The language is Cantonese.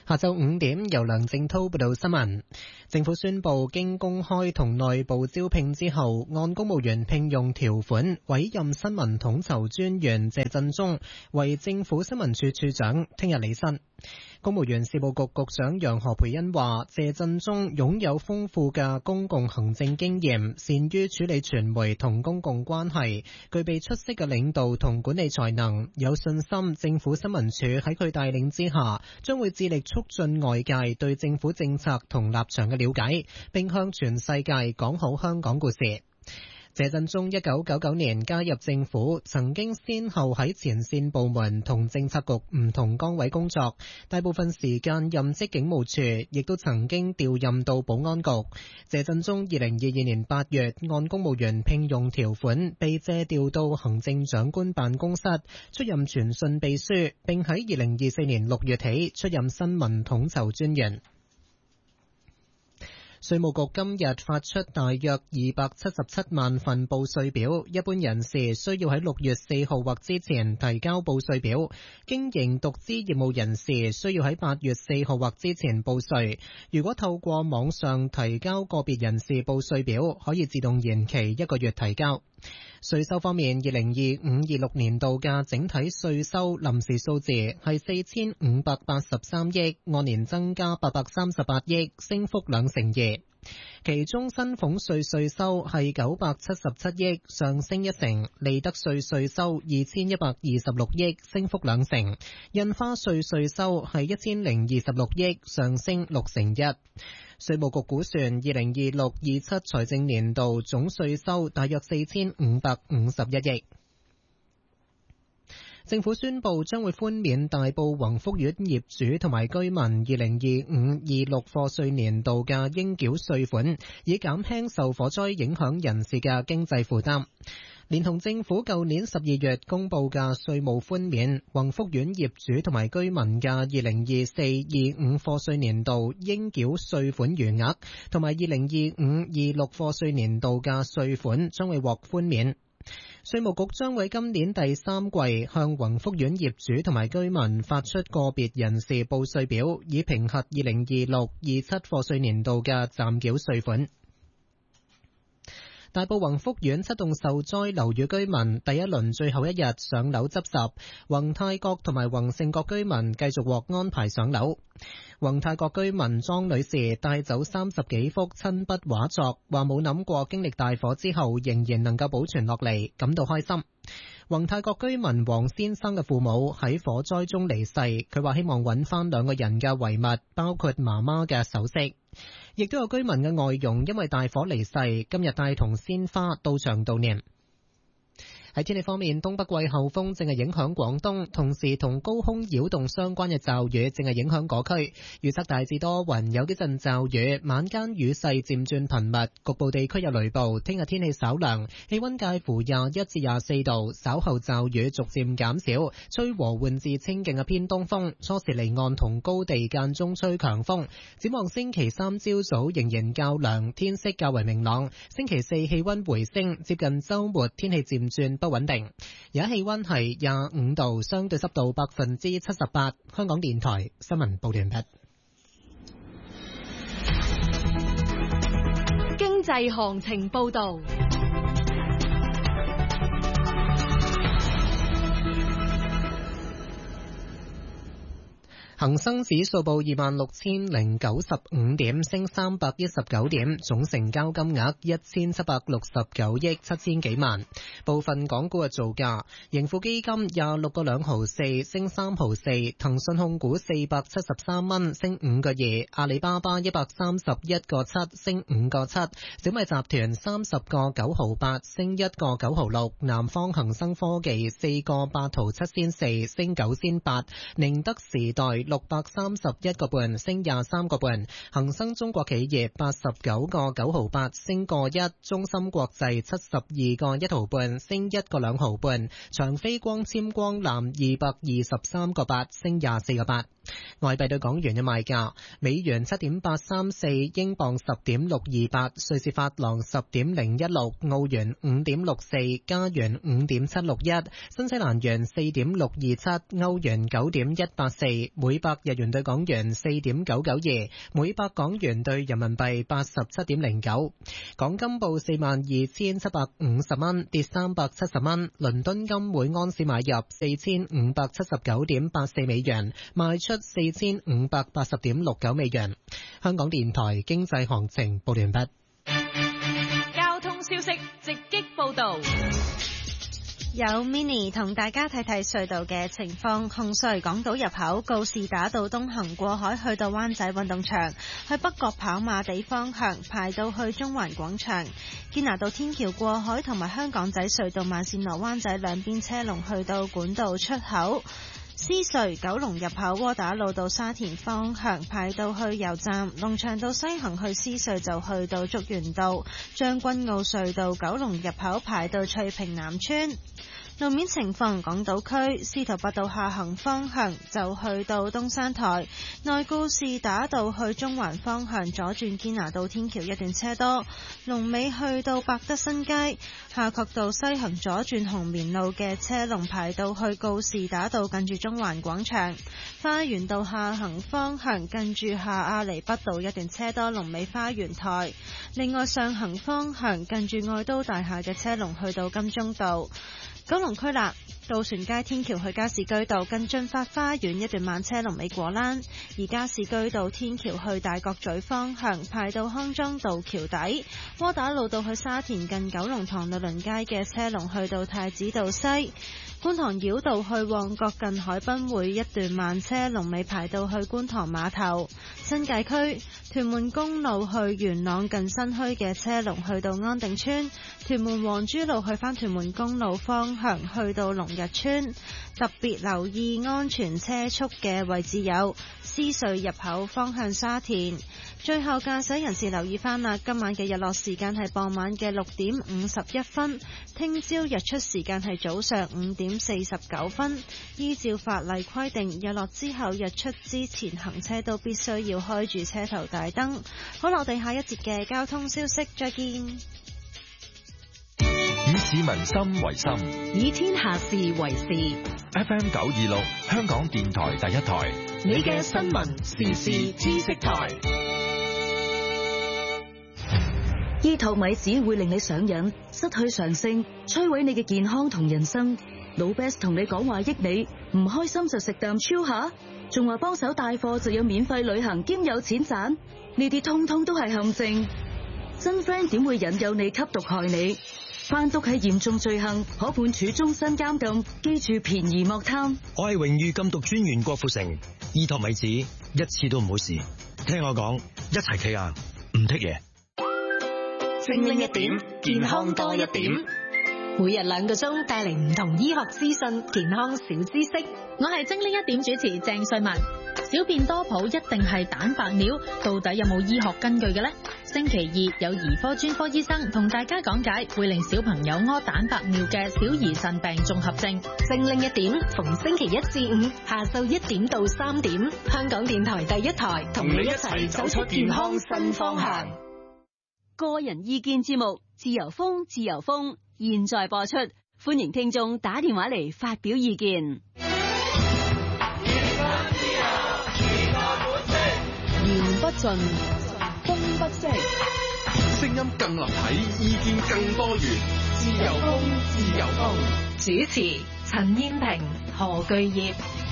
下晝5點，由梁正滔報道新聞。政府宣布，經公開同內部招聘之後，按公務員聘用條款委任新聞統籌專員謝振中為政府新聞處處長，聽日履新。公務員事務局局長楊何蓓茵話，謝振中擁有豐富嘅公共行政經驗，善於處理傳媒同公共關係，具備出色嘅領導同管理才能，有信心政府新聞處喺佢帶領之下，將會致力促進外界對政府政策同立場嘅了解，並向全世界講好香港故事。謝振中1999年加入政府，曾經先後喺前線部門同政策局唔同崗位工作，大部分時間任職警務處，亦都曾經調任到保安局。謝振中2022年8月按公務員聘用條款被借調到行政長官辦公室，出任傳訊秘書，並喺2024年6月起出任新聞統籌專員。稅務局今日發出大約277萬份報稅表，一般人士需要喺6月4號或之前提交報稅表，經營獨資業務人士需要喺8月4號或之前報稅。如果透過網上提交個別人士報稅表，可以自動延期1個月提交。稅收方面，2025-26年度嘅整體稅收臨時數字係4583億，按年增加838億，升幅2%。其中薪俸稅稅收係977億，上升1成；利得稅稅收2126億，升幅2成；印花稅稅收係1026億，上升6%。稅務局估算2026-27財政年度總稅收大約4551億。政府宣布將會寬免大埔宏福苑業主同埋居民2025-26課稅年度嘅應繳稅款，以減輕受火災影響人士嘅經濟負擔。連同政府舊年12月公布嘅稅務寬免，宏福苑業主同埋居民嘅2024-25課稅年度應繳稅款餘額，同埋2025-26課稅年度嘅稅款將會獲寬免。稅務局將會今年第3季向宏福苑業主同埋居民發出個別人士報稅表，以評核2026-27課稅年度嘅暫繳稅款。大埔宏福苑7棟受災樓宇居民第一輪最後一日上樓執拾，宏泰閣同埋宏盛閣居民繼續獲安排上樓。宏泰閣居民莊女士帶走30幾幅親筆畫作，話冇諗過經歷大火之後仍然能夠保存落嚟，感到開心。宏泰閣居民黃先生嘅父母喺火災中離世，佢話希望揾翻2個人嘅遺物，包括媽媽嘅首飾。亦都有居民嘅外傭因為大火離世，今日帶同鮮花到場悼念。喺天氣方面，東北季候風正係影響廣東，同時同高空擾動相關嘅驟雨正係影響嗰區。預測大致多雲，有幾陣驟雨，晚間雨勢漸轉頻密，局部地區有雷暴。聽日天氣稍涼，氣溫介乎21至24度，稍後驟雨逐漸減少，吹和緩至清勁嘅偏東風，初時離岸同高地間中吹強風。展望星期3朝早仍然較涼，天色較為明朗。星期4氣溫回升，接近週末天氣漸轉不穩定。而家氣溫係25度，相對濕度78%。香港電台新聞報完畢。 經濟行情報道。 恒生指數報26,095點，升319點，總成交金額1769億7千幾萬。部分港股嘅造價：盈富基金26個2毫4，升3毫4；騰訊控股473蚊，升5個2；阿里巴巴131個7，升5個7；小米集團30個9毫8，升1個9毫6；南方恒生科技4個8毫7仙4，升9仙8；寧德時代631個半，升23個半；恒生中國企業89個9毫8，升個1；中芯國際72個1毫半，升1個2毫半；長飛光纖光纜223個8，升24個8。 外幣對港元嘅賣價：美元7.834，英鎊10.628，瑞士法郎10.016，澳元5.64，加元5.761，新西蘭元4.627，歐元9.184，每百日元對港元4.992，每百港元對人民幣87.09。港金報42,750蚊，跌370蚊。倫敦金每安士買入4,579.84美元，賣出4,580.69美元。香港電台經濟行情報完畢。 交通消息直擊報道。 有 Mini 同大家睇睇隧道嘅情況。紅隧港島入口告士打道東行過海去到灣仔運動場，去北角跑馬地方向排到去中環廣場。堅拿道天橋過海同埋香港仔隧道慢線落灣仔兩邊車龍去到管道出口。獅隧九龍入口窩打老道沙田方向排到去油站，龍翔道西行去獅隧就去到竹園道，將軍澳隧道九龍入口排到翠屏南村。路面情況，港島區司徒拔道下行方向就去到東山台，內告士打道去中環方向左轉堅拿道天橋一段車多，龍尾去到百德新街。夏慤道西行左轉紅棉路嘅車龍排到去告士打道近住中環廣場。花園道下行方向近住下亞厘畢道一段車多，龍尾花園台。另外上行方向近住愛都大廈嘅車龍去到金鐘道。九龍區啦，渡船街天橋去加士居道近駿發花園一段慢車龍尾果欄，而加士居道天橋去大角咀方向排到康莊道橋底。窩打老道去沙田近九龍塘律倫街嘅車龍去到太子道西。觀塘繞道去旺角近海濱會一段慢車龍尾排到去觀塘碼頭。新界區屯門公路去元朗近新墟嘅車龍去到安定村。屯門黃珠路去返屯門公路方向去到龍日村。特別留意安全車速嘅位置有獅隧入口方向沙田。最後駕駛人士留意返啦，今晚嘅日落時間係傍晚嘅6:51分，聽朝日出時間係早上5:49分。依照法例規定，日落之後日出之前行車都必須要開住車頭大燈。好啦，我哋下一節嘅交通消息再見。 以市民心為心， 以天下事為事。 FM 926香港電台第一台， 你嘅新聞時事知識台。 醫托米只會令你上癮，失去常性，摧毀你嘅健康同人生。老 Best 同你講話益你，唔開心就食啖超下，仲話幫手帶貨就有免費旅行兼有錢賺，呢啲通通都係陷阱。真 friend 點會引誘你吸毒害你？販毒係嚴重罪行，可判處終身監禁。記住便宜莫貪。 我係榮譽禁毒專員郭富城，醫托米子一次都唔好試。聽我講，一齊企硬，唔剔嘢。 精靈一點，健康多一點。每日2個鐘帶嚟唔同醫學資訊、健康小知識。 我係精靈一點主持鄭瑞文。小便多泡一定係蛋白尿，到底有冇醫學根據嘅呢？星期2有兒科專科醫生同大家講解會令小朋友屙蛋白尿嘅小兒腎病綜合症。 精靈一點，逢星期1至5下晝1點到3點，香港電台第一台同你一齊走出健康新方向。 個人意見節目，自由風，自由風，現在播出，歡迎聽眾打電話嚟發表意見。 言不盡，風不息， 聲音更立體，意見更多元。自由風，自由風。 主持：陳燕萍、何巨業。